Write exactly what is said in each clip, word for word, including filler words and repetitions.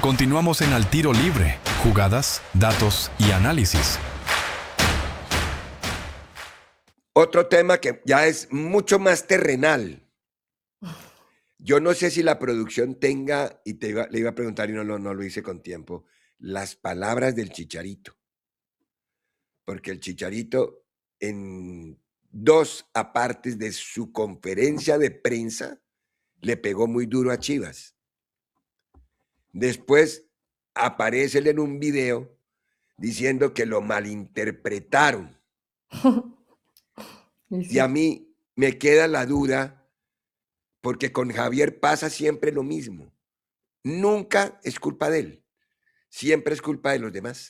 Continuamos en Al Tiro Libre, jugadas, datos y análisis. Otro tema que ya es mucho más terrenal. Yo no sé si la producción tenga, y te iba, le iba a preguntar y no, no, no lo hice con tiempo, las palabras del Chicharito. Porque el Chicharito en dos apartes de su conferencia de prensa le pegó muy duro a Chivas. Después aparece él en un video diciendo que lo malinterpretaron. Y a mí me queda la duda, porque con Javier pasa siempre lo mismo. Nunca es culpa de él, siempre es culpa de los demás.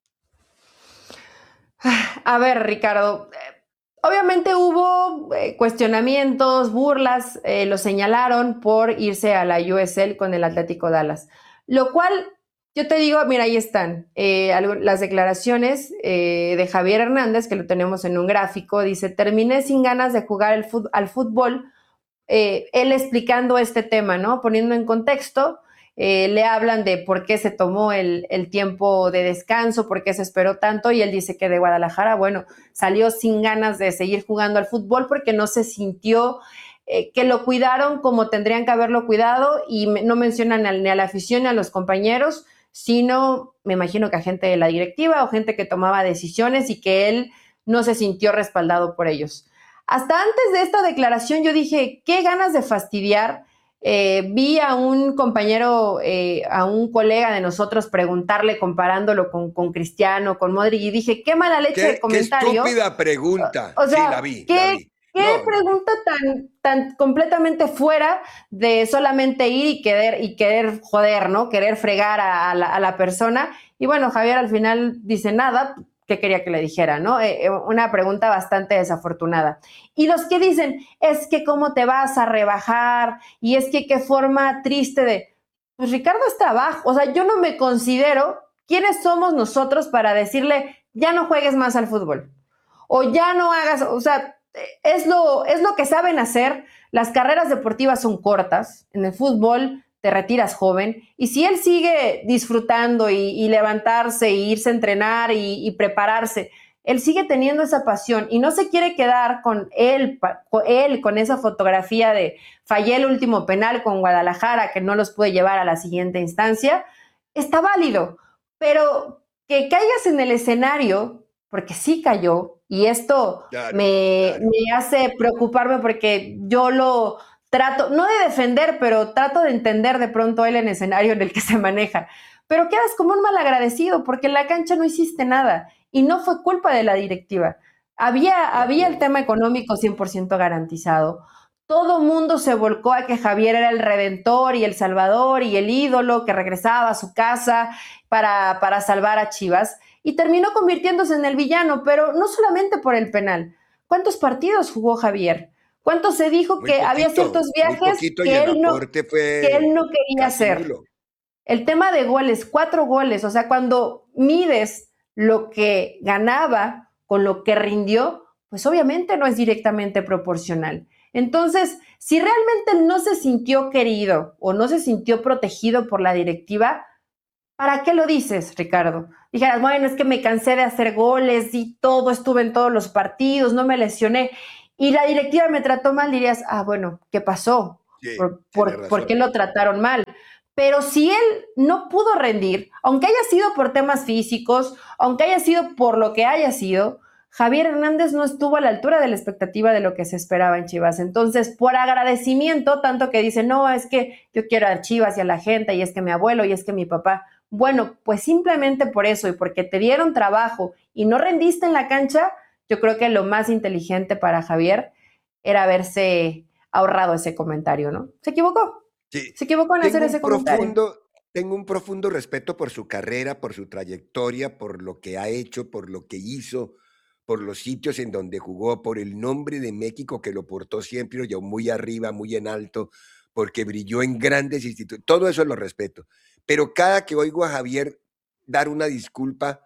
A ver, Ricardo, eh, obviamente hubo eh, cuestionamientos, burlas, eh, lo señalaron por irse a la U S L con el Atlético Dallas, lo cual yo te digo, mira, ahí están eh, algo, las declaraciones eh, de Javier Hernández, que lo tenemos en un gráfico, dice, terminé sin ganas de jugar el fut- al fútbol, eh, él explicando este tema, ¿no? Poniendo en contexto, eh, le hablan de por qué se tomó el, el tiempo de descanso, por qué se esperó tanto, y él dice que de Guadalajara, bueno, salió sin ganas de seguir jugando al fútbol porque no se sintió eh, que lo cuidaron como tendrían que haberlo cuidado, y me, no mencionan ni a la afición ni a los compañeros, sino, me imagino que a gente de la directiva o gente que tomaba decisiones y que él no se sintió respaldado por ellos. Hasta antes de esta declaración yo dije, qué ganas de fastidiar. Eh, vi a un compañero, eh, a un colega de nosotros preguntarle, comparándolo con, con Cristiano, con Modric, y dije, qué mala leche de Qué, qué comentario. estúpida pregunta. O Sí, sea, la vi, la ¿qué, vi. qué No, no. pregunta tan, tan completamente fuera de solamente ir y querer, y querer joder, ¿no? Querer fregar a, a, la, a la persona. Y bueno, Javier al final dice nada, ¿qué quería que le dijera, no? Eh, una pregunta bastante desafortunada. Y los que dicen, es que cómo te vas a rebajar, y es que qué forma triste de... Pues Ricardo está abajo, o sea, yo no me considero, ¿quiénes somos nosotros para decirle, ya no juegues más al fútbol? O ya no hagas, o sea, es lo, es lo que saben hacer. Las carreras deportivas son cortas, en el fútbol te retiras joven, y si él sigue disfrutando y, y levantarse y irse a entrenar y, y prepararse, él sigue teniendo esa pasión y no se quiere quedar con él, con él, con esa fotografía de fallé el último penal con Guadalajara, que no los puede llevar a la siguiente instancia, está válido, pero que caigas en el escenario, porque sí cayó, y esto Claro, me, claro. me hace preocuparme porque yo lo trato, no de defender, pero trato de entender de pronto él en el escenario en el que se maneja. Pero quedas como un malagradecido porque en la cancha no hiciste nada y no fue culpa de la directiva. Había, había el tema económico cien por ciento garantizado. Todo mundo se volcó a que Javier era el redentor y el salvador y el ídolo que regresaba a su casa para, para salvar a Chivas, y terminó convirtiéndose en el villano, pero no solamente por el penal. ¿Cuántos partidos jugó Javier? ¿Cuánto se dijo Muy que había poquito, ciertos muy viajes poquito, y que el él no, aporte que él fue no quería casi hacer? nulo. El tema de goles, cuatro goles, o sea, cuando mides lo que ganaba con lo que rindió, pues obviamente no es directamente proporcional. Entonces, si realmente no se sintió querido o no se sintió protegido por la directiva, ¿para qué lo dices, Ricardo? Dijeras, bueno, es que me cansé de hacer goles y todo, estuve en todos los partidos, no me lesioné, y la directiva me trató mal, dirías, ah, bueno, ¿qué pasó? Sí, ¿Por, tiene por, ¿por qué razón. lo trataron mal? Pero si él no pudo rendir, aunque haya sido por temas físicos, aunque haya sido por lo que haya sido, Javier Hernández no estuvo a la altura de la expectativa de lo que se esperaba en Chivas. Entonces, por agradecimiento, tanto que dice, no, es que yo quiero a Chivas y a la gente, y es que mi abuelo, y es que mi papá. Bueno, pues simplemente por eso y porque te dieron trabajo y no rendiste en la cancha, yo creo que lo más inteligente para Javier era haberse ahorrado ese comentario, ¿no? Se equivocó. Sí. Se equivocó en hacer Tengo ese un comentario. profundo, tengo un profundo respeto por su carrera, por su trayectoria, por lo que ha hecho, por lo que hizo, por los sitios en donde jugó, por el nombre de México que lo portó siempre, yo muy arriba, muy en alto, porque brilló en grandes institutos. Todo eso lo respeto. Pero cada que oigo a Javier dar una disculpa,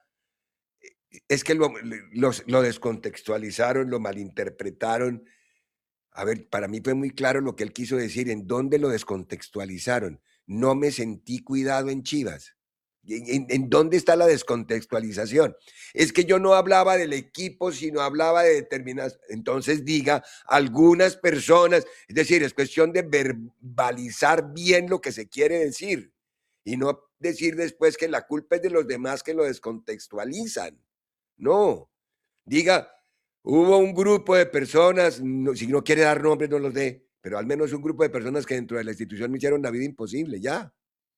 es que lo, los- lo descontextualizaron, lo malinterpretaron. A ver, para mí fue muy claro lo que él quiso decir, en dónde lo descontextualizaron. no me sentí cuidado en Chivas. ¿En, en- en dónde está la descontextualización? Es que yo no hablaba del equipo, sino hablaba de determinadas. Entonces diga algunas personas, es decir, es cuestión de verbalizar bien lo que se quiere decir y no decir después que la culpa es de los demás que lo descontextualizan. No, diga, hubo un grupo de personas, no- si no quiere dar nombres, no los dé, pero al menos un grupo de personas que dentro de la institución me hicieron la vida imposible, ya.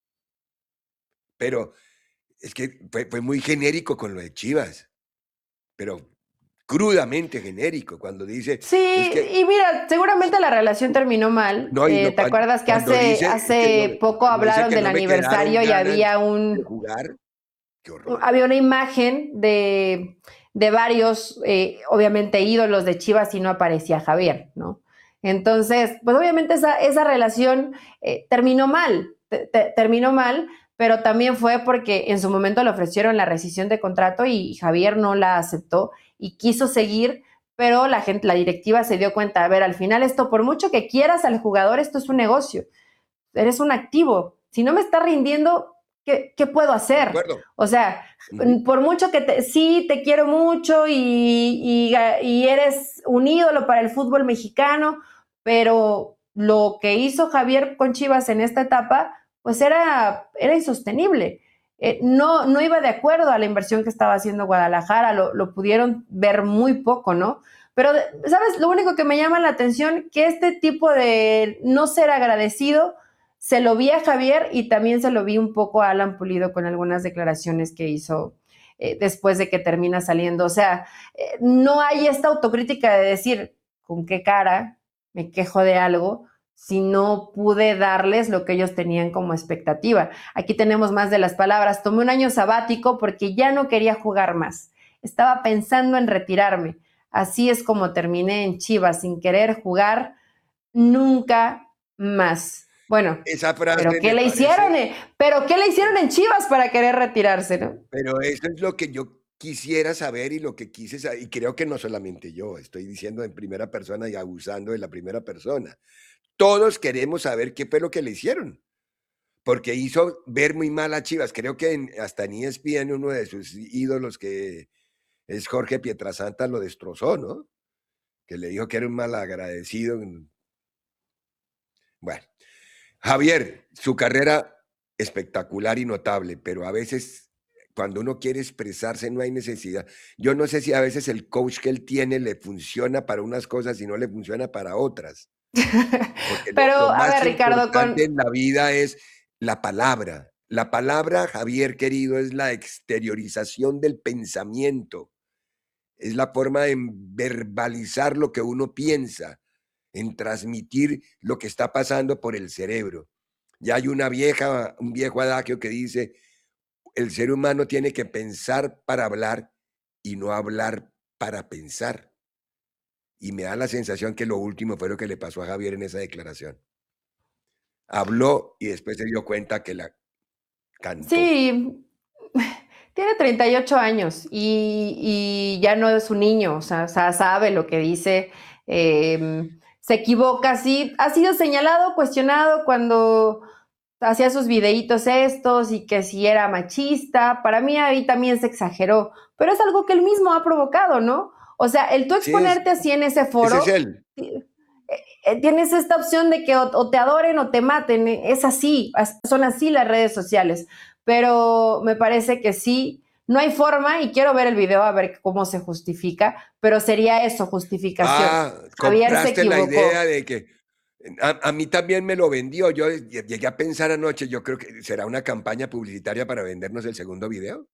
Pero es que fue, fue muy genérico con lo de Chivas, pero crudamente genérico, cuando dice, Sí, es que, y mira, seguramente la relación terminó mal. no, y Eh, lo, ¿te cuando, acuerdas que cuando hace, dice que no, hace poco cuando dice hablaron que del no me quedaron aniversario y ganas había de un, jugar, qué horror. había una imagen de, de varios, eh, obviamente, ídolos de Chivas y no aparecía Javier, ¿no? Entonces, pues obviamente esa, esa relación eh, terminó mal, te- te- terminó mal, pero también fue porque en su momento le ofrecieron la rescisión de contrato y Javier no la aceptó y quiso seguir, pero la gente, la directiva se dio cuenta, a ver, al final esto, por mucho que quieras al jugador, esto es un negocio, eres un activo. Si no me está rindiendo, ¿qué, qué puedo De hacer? acuerdo. O sea, Ujú. por mucho que te, sí te quiero mucho y, y, y eres un ídolo para el fútbol mexicano, pero lo que hizo Javier con Chivas en esta etapa, pues era, era insostenible. Eh, no, no iba de acuerdo a la inversión que estaba haciendo Guadalajara, lo, lo pudieron ver muy poco, ¿no? Pero, ¿sabes? Lo único que me llama la atención, que este tipo de no ser agradecido, se lo vi a Javier y también se lo vi un poco a Alan Pulido con algunas declaraciones que hizo eh, después de que termina saliendo. O sea, eh, no hay esta autocrítica de decir con qué cara me quejo de algo si no pude darles lo que ellos tenían como expectativa. Aquí tenemos más de las palabras. Tomé un año sabático porque ya no quería jugar más. Estaba pensando en retirarme. Así es como terminé en Chivas, sin querer jugar nunca más. Bueno, Esa pero frase ¿qué me le hicieron? parece, eh? ¿Pero qué le hicieron en Chivas para querer retirarse, no? pero eso es lo que yo quisiera saber y lo que quise saber, y creo que no solamente yo, estoy diciendo en primera persona y abusando de la primera persona. Todos queremos saber qué fue lo que le hicieron, porque hizo ver muy mal a Chivas. Creo que en- hasta en E S P N uno de sus ídolos, que es Jorge Pietrasanta, lo destrozó, ¿no? Que le dijo que era un malagradecido. Bueno, Javier, su carrera espectacular y notable, pero a veces cuando uno quiere expresarse no hay necesidad. Yo no sé si a veces el coach que él tiene le funciona para unas cosas y no le funciona para otras, porque lo, Pero, lo a ver, más Ricardo, importante con... en la vida es la palabra. La palabra, Javier querido, es la exteriorización del pensamiento, es la forma de verbalizar lo que uno piensa, en transmitir lo que está pasando por el cerebro. Ya hay una vieja, un viejo adagio que dice, el ser humano tiene que pensar para hablar y no hablar para pensar. Y me da la sensación que lo último fue lo que le pasó a Javier en esa declaración. Habló y después se dio cuenta que la cantó. Sí, tiene treinta y ocho años y, y ya no es un niño, o sea, o sea sabe lo que dice, eh, se equivoca, sí, ha sido señalado, cuestionado cuando hacía sus videitos estos y que si era machista, para mí ahí también se exageró, pero es algo que él mismo ha provocado, ¿no? O sea, el tú Sí, es, exponerte así en ese ese es foro, él. eh, eh, tienes esta opción de que o, o, te adoren o te maten, es así, son así las redes sociales, pero me parece que sí, no hay forma y quiero ver el video a ver cómo se justifica, pero sería eso, justificación. Ah, Javier se compraste la idea equivocó. de que a, a mí también me lo vendió. Yo llegué a pensar anoche, yo creo que será una campaña publicitaria para vendernos el segundo video.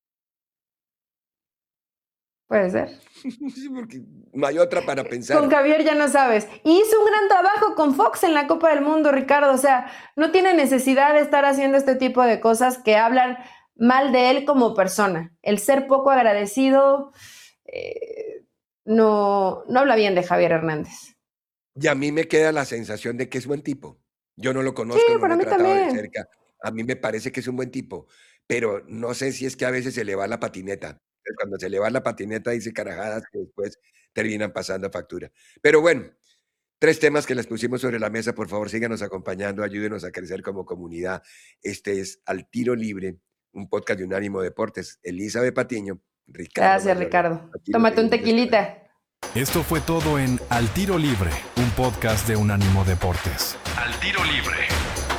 Puede ser. Sí, porque no hay otra para Con pensar. Javier ya no sabes. Y hizo un gran trabajo con Fox en la Copa del Mundo, Ricardo. O sea, no tiene necesidad de estar haciendo este tipo de cosas que hablan mal de él como persona. El ser poco agradecido eh, no, no habla bien de Javier Hernández. Y a mí me queda la sensación de que es buen tipo. Yo no lo Sí, conozco, no lo para he mí tratado de también. cerca. A mí me parece que es un buen tipo, pero no sé si es que a veces se le va la patineta. Entonces, cuando se le va la patineta dice carajadas que después terminan pasando factura. Pero bueno, Tres temas que les pusimos sobre la mesa. Por favor, síganos acompañando, ayúdenos a crecer como comunidad. Este es Al Tiro Libre, un podcast de Unánimo Deportes. Elizabeth Patiño, Ricardo Gracias, Mayorga. Ricardo. Aquí lo Tómate un seguimos esperando. tequilita. Esto fue todo en Al Tiro Libre, un podcast de Unánimo Deportes. Al Tiro Libre.